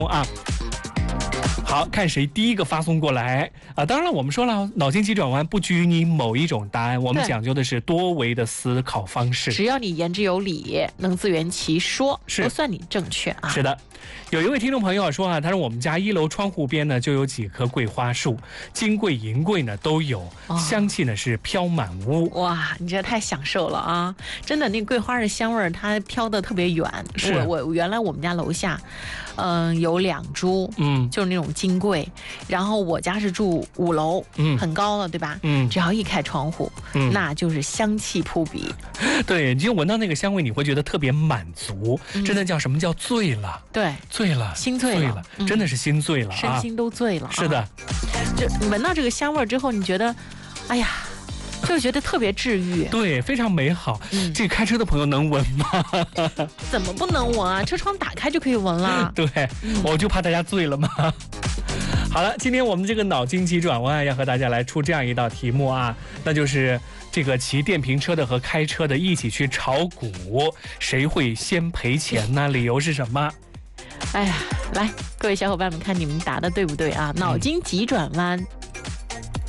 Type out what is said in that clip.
啊。好，看谁第一个发送过来啊！当然了，我们说了，脑筋急转弯不拘泥某一种答案，我们讲究的是多维的思考方式。 只要你言之有理，能自圆其说，都算你正确啊。 是的，有一位听众朋友说啊，他说我们家1楼窗户边呢就有几棵桂花树，金桂银桂呢都有，香气呢是飘满屋。 哇，你这太享受了啊！真的，那桂花的香味它飘得特别远。我原来我们家楼下，有2株，就是那种金桂，然后我家是住5楼，很高了，对吧？只要一开窗户，那就是香气扑鼻。 对，你就闻到那个香味，你会觉得特别满足，真的叫什么叫醉了？ 对， 醉了， 心醉了， 真的是心醉了， 身心都醉了。 是的， 就闻到这个香味之后，你觉得，哎呀。就觉得特别治愈， 对，非常美好。这开车的朋友能闻吗？ 怎么不能闻啊？车窗打开就可以闻了。 对，我就怕大家醉了嘛。好了，今天我们这个脑筋急转弯要和大家来出这样一道题目啊，那就是这个骑电瓶车的和开车的一起去炒股，谁会先赔钱呢？理由是什么？ 哎呀，来，各位小伙伴们，看你们答的对不对啊？脑筋急转弯